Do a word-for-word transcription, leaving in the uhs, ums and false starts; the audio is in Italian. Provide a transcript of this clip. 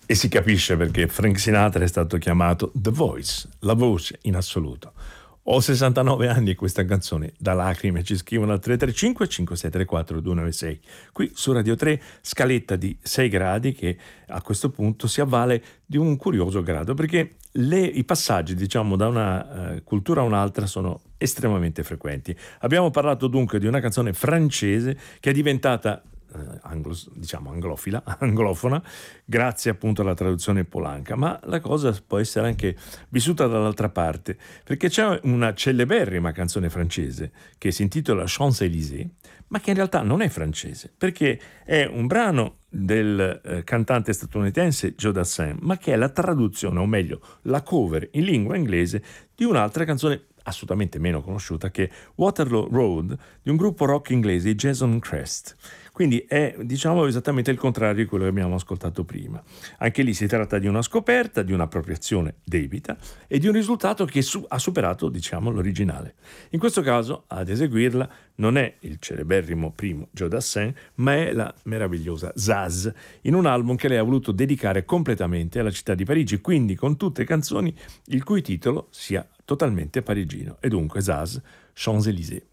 E si capisce perché Frank Sinatra è stato chiamato The Voice, la voce in assoluto. Ho sessantanove anni e questa canzone da lacrime ci scrivono al tre tre cinque cinque sei tre quattro due nove sei. Qui su Radio tre, scaletta di sei gradi che a questo punto si avvale di un curioso grado, perché le, i passaggi, diciamo, da una uh, cultura a un'altra sono estremamente frequenti. Abbiamo parlato dunque di una canzone francese che è diventata Anglo, diciamo anglofila, anglofona, grazie appunto alla traduzione polanca, ma la cosa può essere anche vissuta dall'altra parte, perché c'è una celeberrima canzone francese che si intitola Champs-Élysées, ma che in realtà non è francese, perché è un brano del eh, cantante statunitense Joe Dassin, ma che è la traduzione, o meglio la cover in lingua inglese di un'altra canzone assolutamente meno conosciuta, che è Waterloo Road, di un gruppo rock inglese, Jason Crest. Quindi è, diciamo, esattamente il contrario di quello che abbiamo ascoltato prima. Anche lì si tratta di una scoperta, di un'appropriazione debita e di un risultato che su- ha superato, diciamo, l'originale. In questo caso, ad eseguirla non è il celeberrimo primo Joe Dassin, ma è la meravigliosa Zaz, in un album che lei ha voluto dedicare completamente alla città di Parigi, quindi con tutte canzoni il cui titolo sia totalmente parigino. E dunque Zaz, Champs-Élysées.